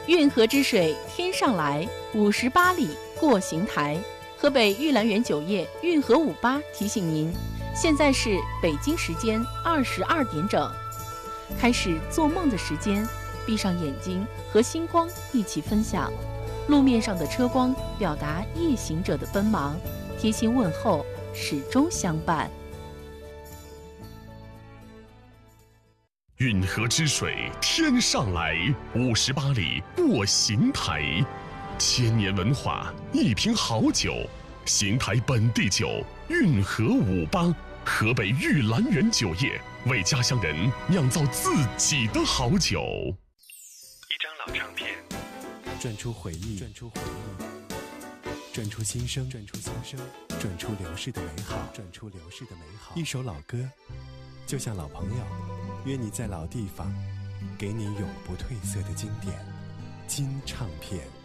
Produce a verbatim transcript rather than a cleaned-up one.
运河之水天上来，五十八里过邢台。河北玉兰园酒业运河五八提醒您，现在是北京时间二十二点整，开始做梦的时间。闭上眼睛，和星光一起分享。路面上的车光表达夜行者的奔忙，贴心问候始终相伴。 运河之水天上来，五十八里过邢台。千年文化，一瓶好酒，邢台本地酒，运河五八，河北玉兰园酒业为家乡人酿造自己的好酒。 一张老唱片， 转出回忆，转出回忆，转出心声，转出心声，转出流逝的美好，转出流逝的美好。一首老歌，就像老朋友，约你在老地方，给你永不褪色的经典。金唱片。